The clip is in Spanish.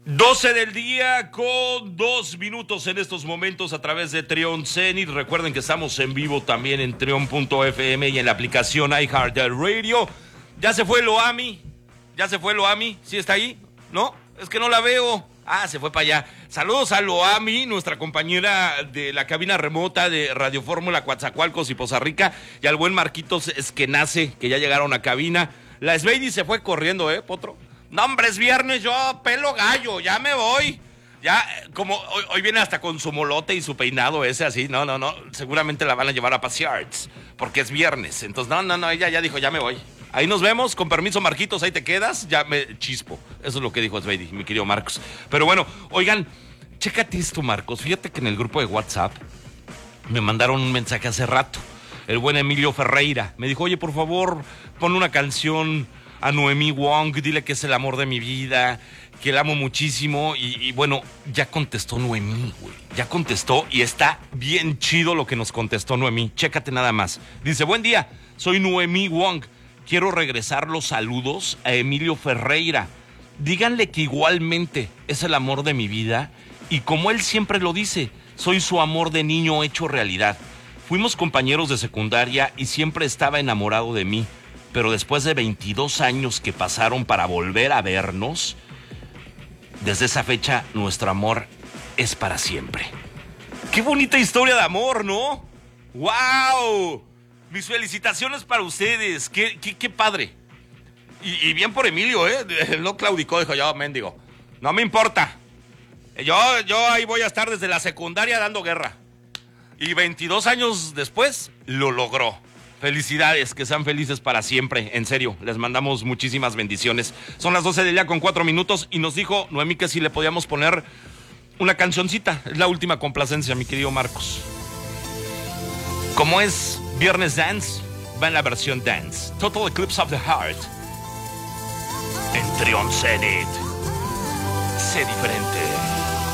12 del día con 2 minutos en estos momentos a través de Trion Zenith. Recuerden que estamos en vivo también en trion.fm y en la aplicación iHeartRadio. ¿Ya se fue Loami? ¿Sí está ahí? ¿No? Es que no la veo. Ah, se fue para allá. Saludos a Loami, nuestra compañera de la cabina remota de Radio Fórmula Coatzacoalcos y Poza Rica, y al buen Marquitos Esquenace, que ya llegaron a cabina. La Sveidi se fue corriendo, Potro? No, hombre, es viernes, yo pelo gallo, ya me voy. Ya, como hoy viene hasta con su molote y su peinado ese así. No, seguramente la van a llevar a pasear, porque es viernes. Entonces, no, ella ya dijo, ya me voy. Ahí nos vemos, con permiso, Marquitos, ahí te quedas, ya me chispo. Eso es lo que dijo Sveidi, mi querido Marcos. Pero bueno, oigan, chécate esto, Marcos. Fíjate que en el grupo de WhatsApp me mandaron un mensaje hace rato. El buen Emilio Ferreira me dijo, oye, por favor, pon una canción a Noemí Wong, dile que es el amor de mi vida, que la amo muchísimo. Y bueno, ya contestó Noemí, güey. Ya contestó y está bien chido lo que nos contestó Noemí. Chécate nada más. Dice, buen día, soy Noemí Wong. Quiero regresar los saludos a Emilio Ferreira. Díganle que igualmente es el amor de mi vida y como él siempre lo dice, soy su amor de niño hecho realidad. Fuimos compañeros de secundaria y siempre estaba enamorado de mí, pero después de 22 años que pasaron para volver a vernos, desde esa fecha nuestro amor es para siempre. ¡Qué bonita historia de amor!, ¿no? ¡Wow! Mis felicitaciones para ustedes. ¡Qué padre! Y bien por Emilio, no claudicó, dijo, yo, mendigo, no me importa. Yo ahí voy a estar desde la secundaria dando guerra. Y 22 años después, lo logró. Felicidades, que sean felices para siempre. En serio, les mandamos muchísimas bendiciones. Son las 12 del día con 4 minutos y nos dijo Noemí que si le podíamos poner una cancioncita. Es la última complacencia, mi querido Marcos. Como es Viernes Dance, va en la versión Dance. Total Eclipse of the Heart. En Trion Zenith. Sé diferente.